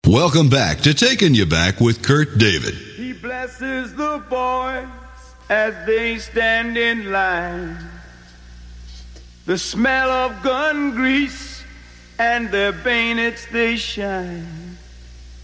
Welcome back to Taking You Back with Kurt David. He blesses the boys as they stand in line. The smell of gun grease and their bayonets they shine.